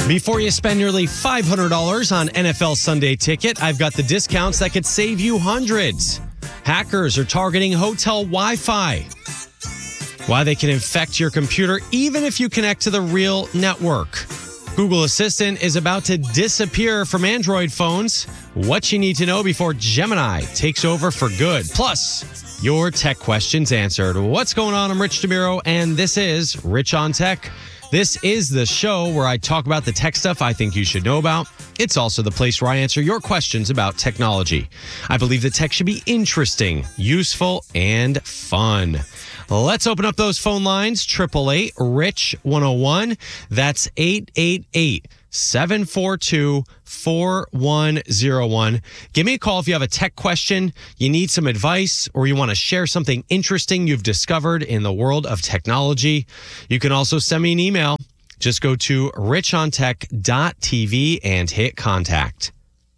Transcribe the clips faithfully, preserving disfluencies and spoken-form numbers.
Before you spend nearly five hundred dollars on N F L Sunday Ticket, I've got the discounts that could save you hundreds. Hackers are targeting hotel Wi-Fi. Why they can infect your computer even if you connect to the real network. Google Assistant is about to disappear from Android phones. What you need to know before Gemini takes over for good. Plus, your tech questions answered. What's going on? I'm Rich DeMiro, and this is Rich on Tech. This is the show where I talk about the tech stuff I think you should know about. It's also the place where I answer your questions about technology. I believe that tech should be interesting, useful, and fun. Let's open up those phone lines. eight eight eight, RICH one oh one. That's eight eight eight, seven four two, four one zero one. Give me a call if you have a tech question, you need some advice, or you want to share something interesting you've discovered in the world of technology. You can also send me an email. Just go to rich on tech dot t v and hit contact.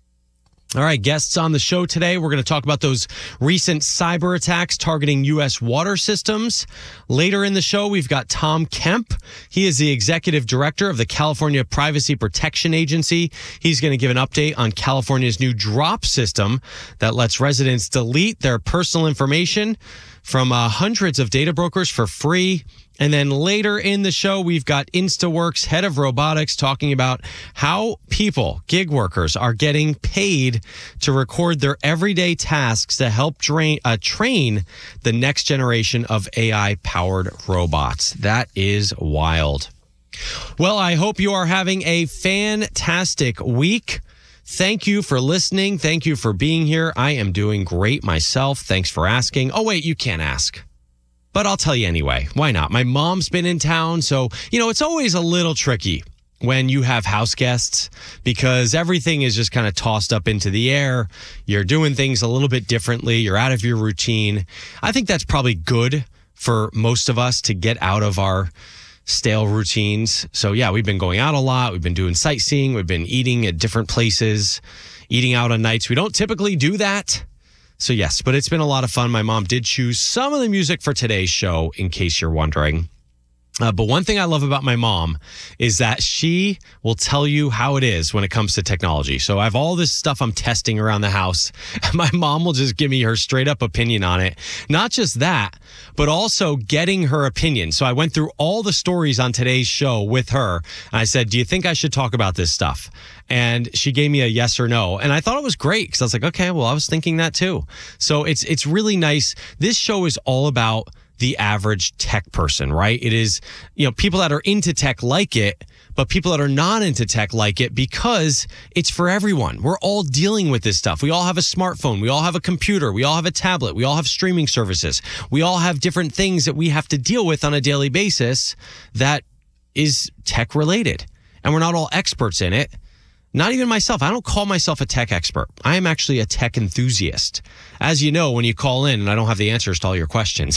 All right, guests on the show today. We're going to talk about those recent cyber attacks targeting U S water systems. Later in the show, we've got Tom Kemp. He is the executive director of the California Privacy Protection Agency. He's going to give an update on California's new drop system that lets residents delete their personal information from uh, hundreds of data brokers for free. And then later in the show, we've got InstaWorks head of robotics talking about how people, gig workers, are getting paid to record their everyday tasks to help train, uh, train the next generation of A I-powered robots. That is wild. Well, I hope you are having a fantastic week. Thank you for listening. Thank you for being here. I am doing great myself. Thanks for asking. Oh, wait, you can't ask. But I'll tell you anyway. Why not? My mom's been in town, so, you know, it's always a little tricky when you have house guests because everything is just kind of tossed up into the air. You're doing things a little bit differently. You're out of your routine. I think that's probably good for most of us to get out of our stale routines. So, yeah, we've been going out a lot. We've been doing sightseeing. We've been eating at different places, eating out on nights. We don't typically do that. So, yes, but it's been a lot of fun. My mom did choose some of the music for today's show, in case you're wondering. Uh, but one thing I love about my mom is that she will tell you how it is when it comes to technology. So I have all this stuff I'm testing around the house. And my mom will just give me her straight up opinion on it. Not just that, but also getting her opinion. So I went through all the stories on today's show with her. And I said, do you think I should talk about this stuff? And she gave me a yes or no. And I thought it was great because I was like, okay, well, I was thinking that too. So it's it's really nice. This show is all about the average tech person, right? It is, you know, people that are into tech like it, but people that are not into tech like it because it's for everyone. We're all dealing with this stuff. We all have a smartphone. We all have a computer. We all have a tablet. We all have streaming services. We all have different things that we have to deal with on a daily basis that is tech related. And we're not all experts in it. Not even myself. I don't call myself a tech expert. I am actually a tech enthusiast. As you know, when you call in and I don't have the answers to all your questions,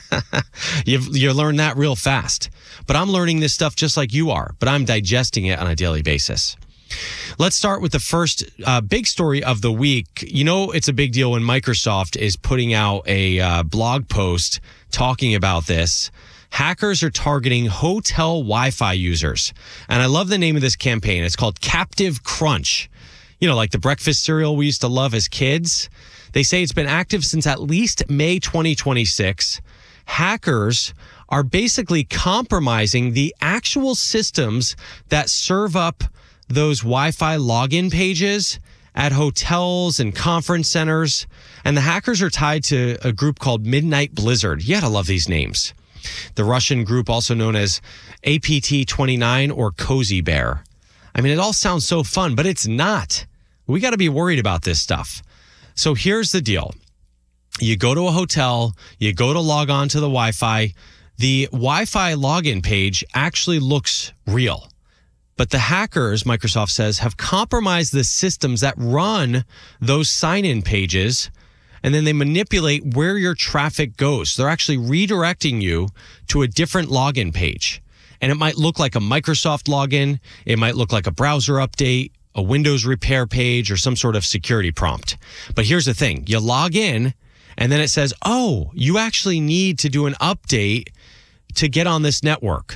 You've, you learn that real fast. But I'm learning this stuff just like you are, but I'm digesting it on a daily basis. Let's start with the first uh, big story of the week. You know, it's a big deal when Microsoft is putting out a uh, blog post talking about this. Hackers are targeting hotel Wi-Fi users. And I love the name of this campaign. It's called Captive Crunch. You know, like the breakfast cereal we used to love as kids. They say it's been active since at least May twenty twenty-six. Hackers are basically compromising the actual systems that serve up those Wi-Fi login pages at hotels and conference centers. And the hackers are tied to a group called Midnight Blizzard. You gotta love these names. The Russian group, also known as A P T twenty-nine or Cozy Bear. I mean, it all sounds so fun, but it's not. We got to be worried about this stuff. So here's the deal. You go to a hotel, you go to log on to the Wi-Fi. The Wi-Fi login page actually looks real. But the hackers, Microsoft says, have compromised the systems that run those sign-in pages, and then they manipulate where your traffic goes. They're actually redirecting you to a different login page. And it might look like a Microsoft login. It might look like a browser update, a Windows repair page, or some sort of security prompt. But here's the thing. You log in, and then it says, oh, you actually need to do an update to get on this network.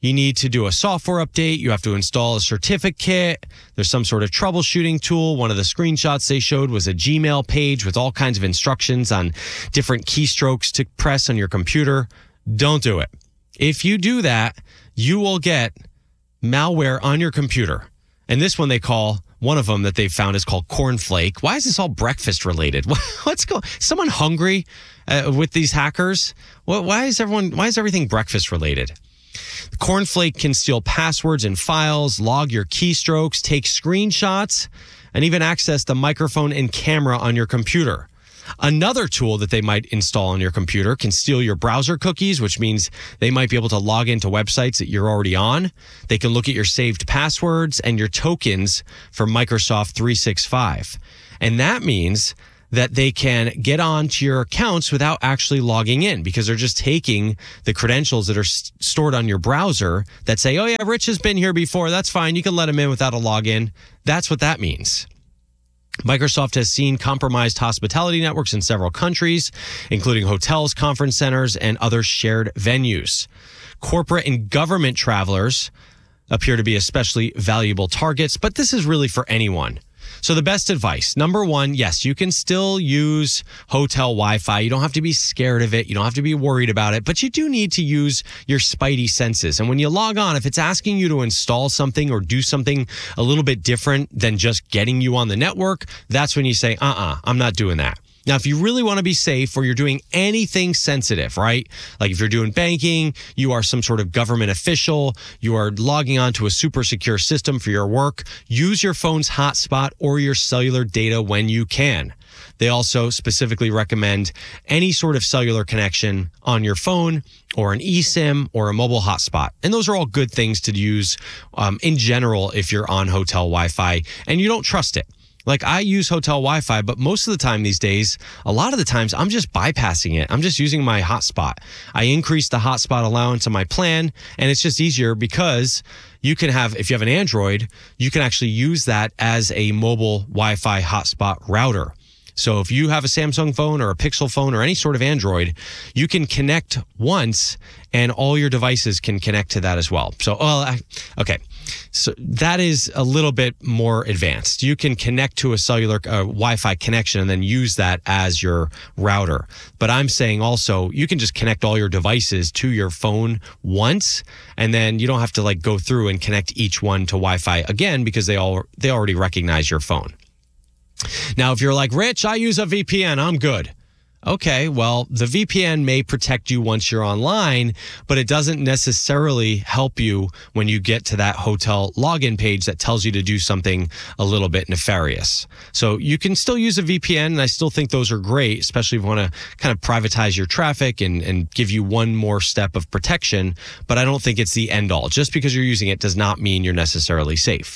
you need to do a software update. You have to install a certificate. There's some sort of troubleshooting tool. One of the screenshots they showed was a Gmail page with all kinds of instructions on different keystrokes to press on your computer. Don't do it. If you do that, you will get malware on your computer. And this one they call, one of them that they found is called Cornflake. Why is this all breakfast related? What's going? Someone hungry uh, with these hackers? What? Why is everyone? Why is everything breakfast related? Cornflake can steal passwords and files, log your keystrokes, take screenshots, and even access the microphone and camera on your computer. Another tool that they might install on your computer can steal your browser cookies, which means they might be able to log into websites that you're already on. They can look at your saved passwords and your tokens for Microsoft three sixty-five. And that means that they can get onto your accounts without actually logging in, because they're just taking the credentials that are s- stored on your browser that say, oh yeah, Rich has been here before. That's fine. You can let him in without a login. That's what that means. Microsoft has seen compromised hospitality networks in several countries, including hotels, conference centers, and other shared venues. Corporate and government travelers appear to be especially valuable targets, but this is really for anyone. So the best advice, number one, yes, you can still use hotel Wi-Fi. You don't have to be scared of it. You don't have to be worried about it, but you do need to use your spidey senses. And when you log on, if it's asking you to install something or do something a little bit different than just getting you on the network, that's when you say, uh-uh, I'm not doing that. Now, if you really want to be safe or you're doing anything sensitive, right? Like if you're doing banking, you are some sort of government official, you are logging on to a super secure system for your work, use your phone's hotspot or your cellular data when you can. They also specifically recommend any sort of cellular connection on your phone or an eSIM or a mobile hotspot. And those are all good things to use um, in general if you're on hotel Wi-Fi and you don't trust it. Like I use hotel Wi-Fi, but most of the time these days, a lot of the times I'm just bypassing it. I'm just using my hotspot. I increase the hotspot allowance on my plan, and it's just easier because you can have, if you have an Android, you can actually use that as a mobile Wi-Fi hotspot router. So if you have a Samsung phone or a Pixel phone or any sort of Android, you can connect once and all your devices can connect to that as well. So, well, I, okay. So that is a little bit more advanced. You can connect to a cellular uh, Wi-Fi connection and then use that as your router. But I'm saying also you can just connect all your devices to your phone once, and then you don't have to like go through and connect each one to Wi-Fi again because they all they already recognize your phone. Now, if you're like, Rich, I use a V P N, I'm good. Okay, well, the V P N may protect you once you're online, but it doesn't necessarily help you when you get to that hotel login page that tells you to do something a little bit nefarious. So you can still use a V P N, and I still think those are great, especially if you want to kind of privatize your traffic and, and give you one more step of protection, but I don't think it's the end all. Just because you're using it does not mean you're necessarily safe.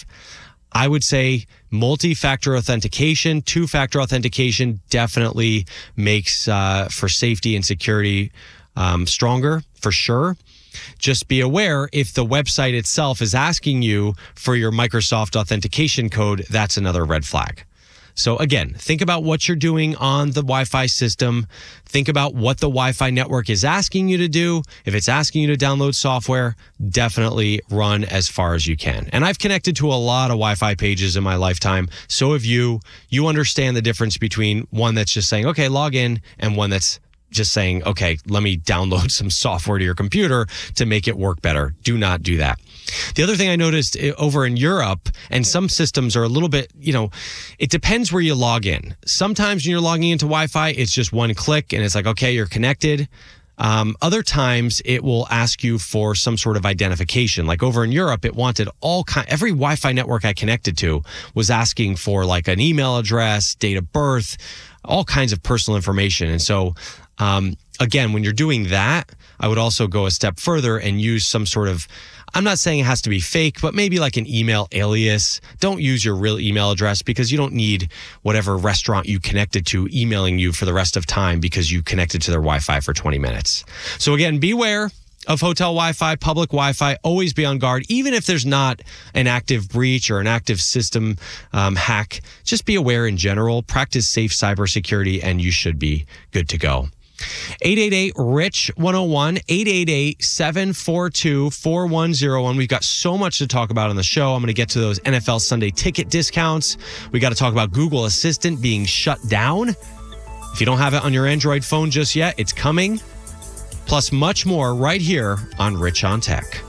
I would say multi-factor authentication, two-factor authentication definitely makes uh, for safety and security um, stronger, for sure. Just be aware if the website itself is asking you for your Microsoft authentication code, that's another red flag. So again, think about what you're doing on the Wi-Fi system. Think about what the Wi-Fi network is asking you to do. If it's asking you to download software, definitely run as far as you can. And I've connected to a lot of Wi-Fi pages in my lifetime. So have you. You understand the difference between one that's just saying, okay, log in, and one that's just saying, okay, let me download some software to your computer to make it work better. Do not do that. The other thing I noticed over in Europe, and some systems are a little bit, you know, it depends where you log in. Sometimes when you're logging into Wi-Fi, it's just one click and it's like, okay, you're connected. Um, other times it will ask you for some sort of identification. Like over in Europe, it wanted all kind, every Wi-Fi network I connected to was asking for like an email address, date of birth, all kinds of personal information. And so, um, again, when you're doing that, I would also go a step further and use some sort of, I'm not saying it has to be fake, but maybe like an email alias. Don't use your real email address because you don't need whatever restaurant you connected to emailing you for the rest of time because you connected to their Wi-Fi for twenty minutes. So again, beware of hotel Wi-Fi, public Wi-Fi. Always be on guard, even if there's not an active breach or an active system um, hack. Just be aware in general. Practice safe cybersecurity, and you should be good to go. eight eight eight, R I C H, one oh one, eight eight eight, seven four two, four one oh one. We've got so much to talk about on the show. I'm going to get to those N F L Sunday ticket discounts. We got to talk about Google Assistant being shut down. If you don't have it on your Android phone just yet, it's coming. Plus much more right here on Rich on Tech.